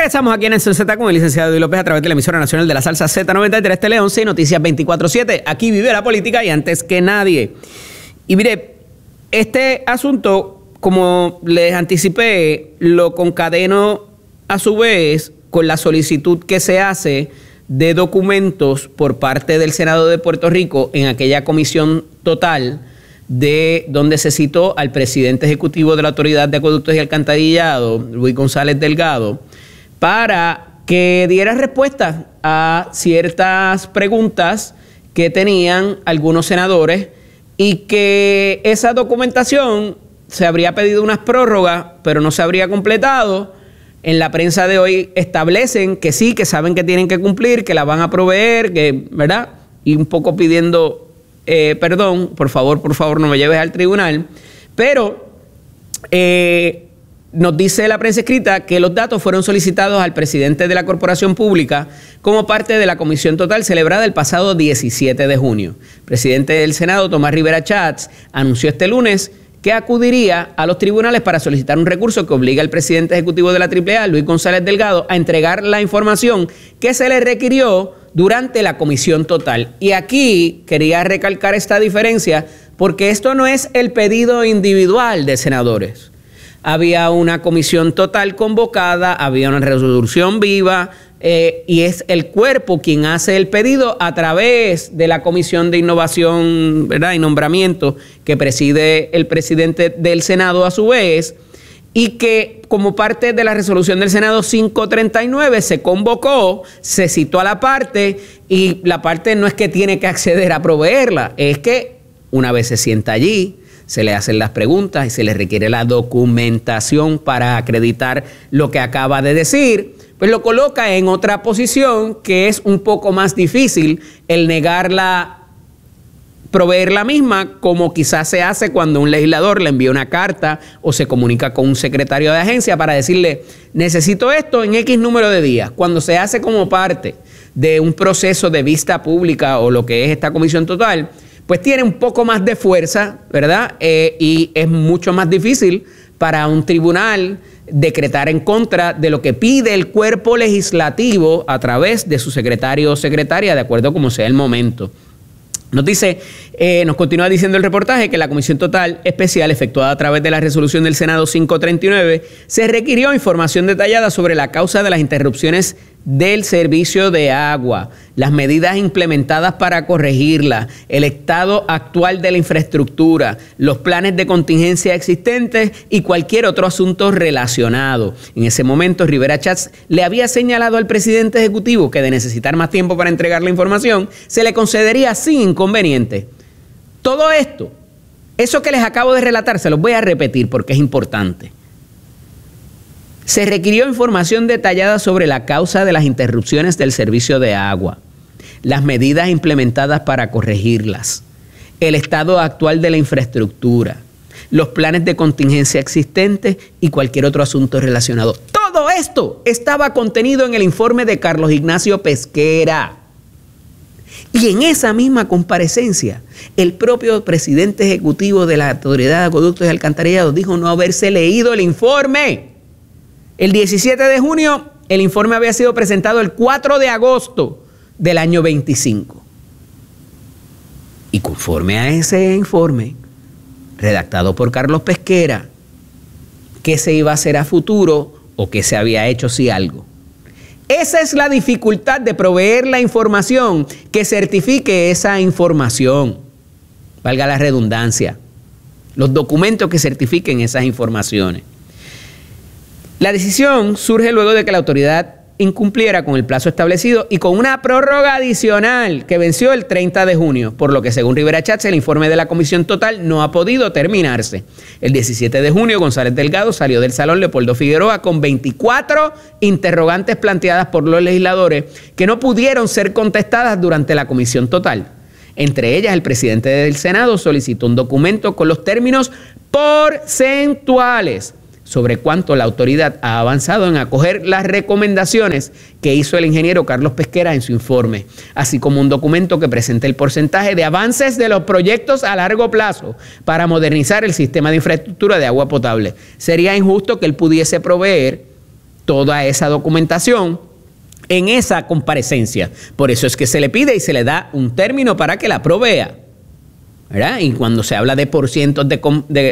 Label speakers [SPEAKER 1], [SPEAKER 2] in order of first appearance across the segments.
[SPEAKER 1] Regresamos aquí en Nación Z con el licenciado Edwin López a través de la emisora nacional de la salsa Z93 Tele 11 y Noticias 24/7. Aquí vive la política y antes que nadie. Y mire, este asunto, como les anticipé, lo concadeno a su vez con la solicitud que se hace de documentos por parte del Senado de Puerto Rico en aquella comisión total de donde se citó al presidente ejecutivo de la Autoridad de Acueductos y Alcantarillado, Luis González Delgado, para que diera respuesta a ciertas preguntas que tenían algunos senadores y que esa documentación se habría pedido unas prórrogas, pero no se habría completado. En la prensa de hoy establecen que sí, que saben que tienen que cumplir, que la van a proveer, que, ¿verdad? Y un poco pidiendo perdón, por favor, no me lleves al tribunal. Pero nos dice la prensa escrita que los datos fueron solicitados al presidente de la Corporación Pública como parte de la comisión total celebrada el pasado 17 de junio. El presidente del Senado, Tomás Rivera Chats, anunció este lunes que acudiría a los tribunales para solicitar un recurso que obliga al presidente ejecutivo de la AAA, Luis González Delgado, a entregar la información que se le requirió durante la comisión total. Y aquí quería recalcar esta diferencia porque esto no es el pedido individual de senadores. Había una comisión total convocada, había una resolución viva y es el cuerpo quien hace el pedido a través de la Comisión de Innovación, ¿verdad?, y Nombramiento que preside el presidente del Senado a su vez, y que como parte de la resolución del Senado 539 se convocó, se citó a la parte y la parte no es que tiene que acceder a proveerla, es que una vez se sienta allí, se le hacen las preguntas y se le requiere la documentación para acreditar lo que acaba de decir, pues lo coloca en otra posición que es un poco más difícil el negarla, proveer la misma, como quizás se hace cuando un legislador le envía una carta o se comunica con un secretario de agencia para decirle, necesito esto en X número de días. Cuando se hace como parte de un proceso de vista pública o lo que es esta comisión total, pues tiene un poco más de fuerza, ¿verdad? Y es mucho más difícil para un tribunal decretar en contra de lo que pide el cuerpo legislativo a través de su secretario o secretaria, de acuerdo como sea el momento. Nos dice, nos continúa diciendo el reportaje que la comisión total especial efectuada a través de la resolución del Senado 539 se requirió información detallada sobre la causa de las interrupciones del servicio de agua, las medidas implementadas para corregirla, el estado actual de la infraestructura, los planes de contingencia existentes y cualquier otro asunto relacionado. En ese momento, Rivera Chats le había señalado al presidente ejecutivo que de necesitar más tiempo para entregar la información, se le concedería sin inconveniente. Todo esto, eso que les acabo de relatar, se los voy a repetir porque es importante. Se requirió información detallada sobre la causa de las interrupciones del servicio de agua, las medidas implementadas para corregirlas, el estado actual de la infraestructura, los planes de contingencia existentes y cualquier otro asunto relacionado. Todo esto estaba contenido en el informe de Carlos Ignacio Pesquera. Y en esa misma comparecencia, el propio presidente ejecutivo de la Autoridad de Acueductos y Alcantarillados dijo no haberse leído el informe. El 17 de junio, el informe había sido presentado el 4 de agosto del año 25. Y conforme a ese informe, redactado por Carlos Pesquera, ¿qué se iba a hacer a futuro o qué se había hecho si algo? Esa es la dificultad de proveer la información que certifique esa información. Valga la redundancia. Los documentos que certifiquen esas informaciones. La decisión surge luego de que la autoridad incumpliera con el plazo establecido y con una prórroga adicional que venció el 30 de junio, por lo que según Rivera Chats el informe de la comisión total no ha podido terminarse. El 17 de junio González Delgado salió del salón Leopoldo Figueroa con 24 interrogantes planteadas por los legisladores que no pudieron ser contestadas durante la comisión total. Entre ellas, el presidente del Senado solicitó un documento con los términos porcentuales sobre cuánto la autoridad ha avanzado en acoger las recomendaciones que hizo el ingeniero Carlos Pesquera en su informe, así como un documento que presenta el porcentaje de avances de los proyectos a largo plazo para modernizar el sistema de infraestructura de agua potable. Sería injusto que él pudiese proveer toda esa documentación en esa comparecencia. Por eso es que se le pide y se le da un término para que la provea, ¿verdad? Y cuando se habla de porcientos de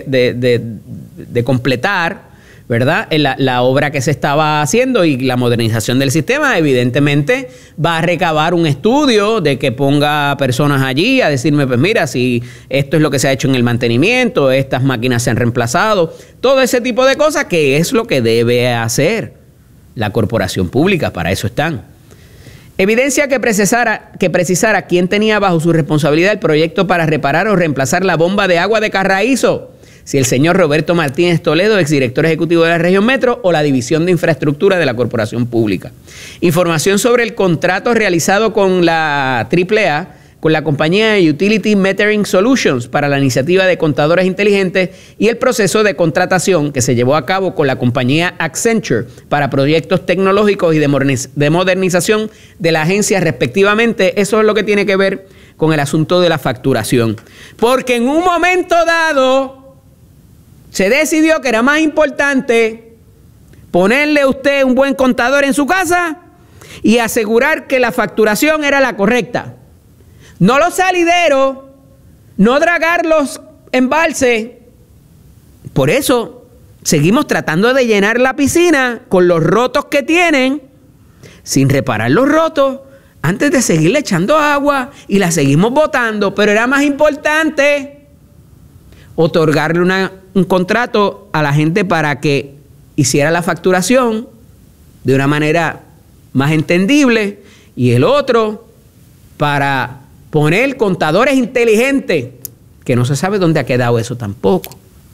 [SPEAKER 1] completar, ¿verdad?, la obra que se estaba haciendo y la modernización del sistema, evidentemente va a recabar un estudio de que ponga personas allí a decirme, pues mira, si esto es lo que se ha hecho en el mantenimiento, estas máquinas se han reemplazado, todo ese tipo de cosas, que es lo que debe hacer la corporación pública, para eso están. Evidencia que precisara quién tenía bajo su responsabilidad el proyecto para reparar o reemplazar la bomba de agua de Carraízo, si el señor Roberto Martínez Toledo, exdirector ejecutivo de la Región Metro, o la División de Infraestructura de la Corporación Pública. Información sobre el contrato realizado con la AAA, con la compañía Utility Metering Solutions para la iniciativa de contadores inteligentes y el proceso de contratación que se llevó a cabo con la compañía Accenture para proyectos tecnológicos y de modernización de la agencia respectivamente. Eso es lo que tiene que ver con el asunto de la facturación. Porque en un momento dado se decidió que era más importante ponerle a usted un buen contador en su casa y asegurar que la facturación era la correcta. No los salideros, no dragar los embalses. Por eso seguimos tratando de llenar la piscina con los rotos que tienen, sin reparar los rotos, antes de seguirle echando agua, y la seguimos botando. Pero era más importante otorgarle un contrato a la gente para que hiciera la facturación de una manera más entendible, y el otro para poner contadores inteligentes, que no se sabe dónde ha quedado eso tampoco.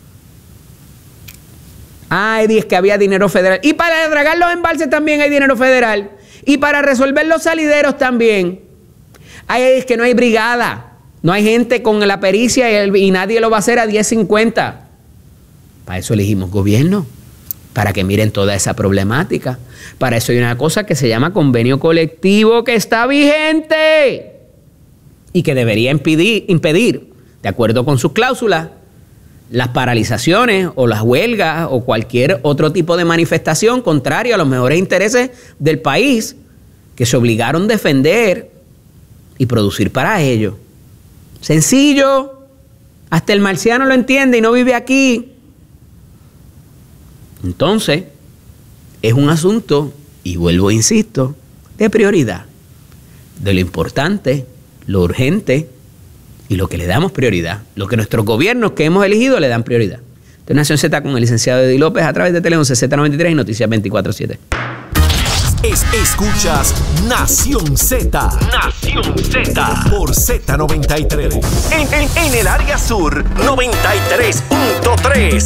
[SPEAKER 1] Ay, es que había dinero federal. Y para dragar los embalses también hay dinero federal. Y para resolver los salideros también. Ay, es que no hay brigada. No hay gente con la pericia y nadie lo va a hacer a 10.50. Para eso elegimos gobierno, para que miren toda esa problemática. Para eso hay una cosa que se llama convenio colectivo que está vigente y que debería impedir, de acuerdo con sus cláusulas, las paralizaciones o las huelgas o cualquier otro tipo de manifestación contraria a los mejores intereses del país, que se obligaron a defender y producir para ello. Sencillo, hasta el marciano lo entiende y no vive aquí. Entonces, es un asunto, y vuelvo e insisto, de prioridad, de lo importante, lo urgente y lo que le damos prioridad, lo que nuestros gobiernos que hemos elegido le dan prioridad. Esto es Nación Z con el licenciado Eddie López a través de Tele 11 Z93 y Noticias 24/7.
[SPEAKER 2] Escuchas Nación Z. Nación Z. Por Z93. En el área sur, 93.3.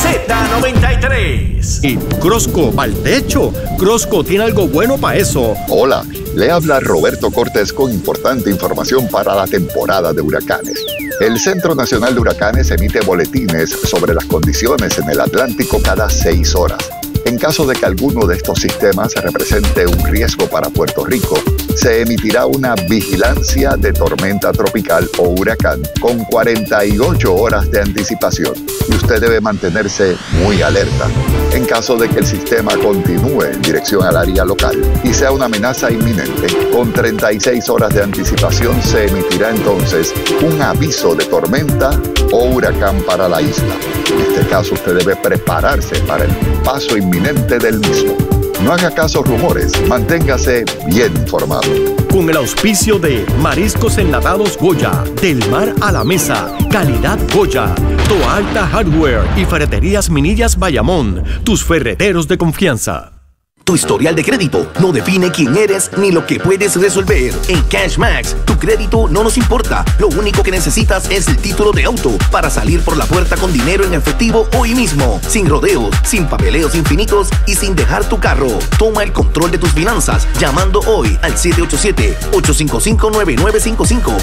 [SPEAKER 2] Z93.
[SPEAKER 3] Y Crosco, pa'l techo. Crosco tiene algo bueno para eso.
[SPEAKER 4] Hola, le habla Roberto Cortés con importante información para la temporada de huracanes. El Centro Nacional de Huracanes emite boletines sobre las condiciones en el Atlántico cada 6 horas. En caso de que alguno de estos sistemas represente un riesgo para Puerto Rico, se emitirá una vigilancia de tormenta tropical o huracán con 48 horas de anticipación, y usted debe mantenerse muy alerta. En caso de que el sistema continúe en dirección al área local y sea una amenaza inminente, con 36 horas de anticipación se emitirá entonces un aviso de tormenta o huracán para la isla. En este caso usted debe prepararse para el paso inminente del mismo. No haga caso a rumores, manténgase bien informado.
[SPEAKER 3] Con el auspicio de Mariscos Enlatados Goya, del mar a la mesa, calidad Goya, Toa Alta Hardware y Ferreterías Minillas Bayamón, tus ferreteros de confianza.
[SPEAKER 2] Tu historial de crédito no define quién eres ni lo que puedes resolver. En CashMax, tu crédito no nos importa. Lo único que necesitas es el título de auto para salir por la puerta con dinero en efectivo hoy mismo. Sin rodeos, sin papeleos infinitos y sin dejar tu carro. Toma el control de tus finanzas llamando hoy al 787-855-9955.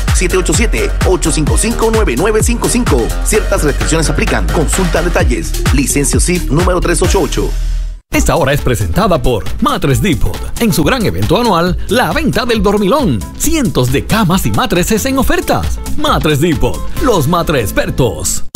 [SPEAKER 2] 787-855-9955. Ciertas restricciones aplican. Consulta detalles. Licencia CIF número 388.
[SPEAKER 5] Esta hora es presentada por Mattress Depot. En su gran evento anual, la venta del dormilón. Cientos de camas y mattresses en ofertas. Mattress Depot, los matres expertos.